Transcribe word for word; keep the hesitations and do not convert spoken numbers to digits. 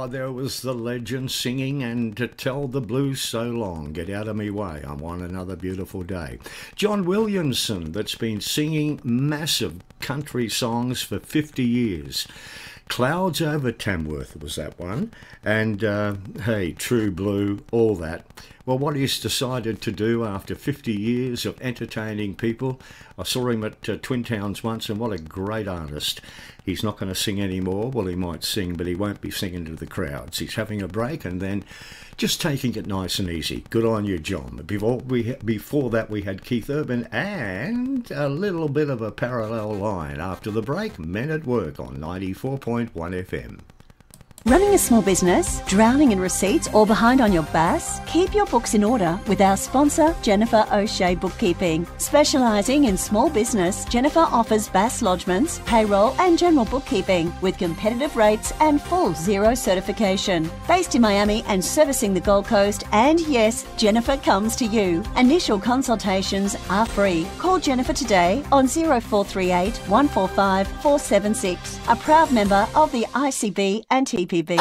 Oh, there was the legend singing and to tell the blues so long. Get out of me way, I'm on another beautiful day. John Williamson, that's been singing massive country songs for fifty years. Clouds Over Tamworth was that one. And, uh, hey, True Blue, all that. Well, what he's decided to do after fifty years of entertaining people, I saw him at uh, Twin Towns once, and what a great artist. He's not going to sing anymore. Well, he might sing, but he won't be singing to the crowds. He's having a break and then just taking it nice and easy. Good on you, John. Before, we, before that, we had Keith Urban and a little bit of a parallel line. After the break, Men at Work on ninety-four point one F M. Running a small business, drowning in receipts or behind on your B A S? Keep your books in order with our sponsor, Jennifer O'Shea Bookkeeping. Specialising in small business, Jennifer offers B A S lodgements, payroll and general bookkeeping with competitive rates and full zero certification. Based in Miami and servicing the Gold Coast, and yes, Jennifer comes to you. Initial consultations are free. Call Jennifer today on zero four three eight, one four five, four seven six. A proud member of the I C B and T P B.